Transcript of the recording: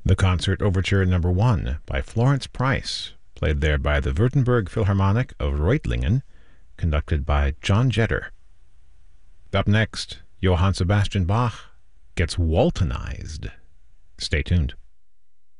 The Concert Overture No. 1 by Florence Price, played there by the Württemberg Philharmonic of Reutlingen, conducted by John Jetter. Up next, Johann Sebastian Bach gets Waltonized. Stay tuned.